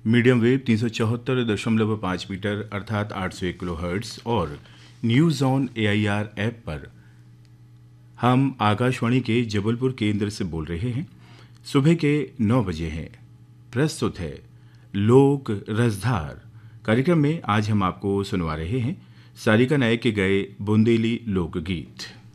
Medium wave 374.5 metre अर्थात 801 kilohertz और news on AIR app पर हम आकाशवाणी के जबलपुर केंद्र से बोल रहे हैं। सुबह के 9 बजे हैं। प्रस्तुत है लोक रसधार। कार्यक्रम में आज हम आपको सुनवा रहे हैं सारिका नायक के गए बुंदेली लोकगीत।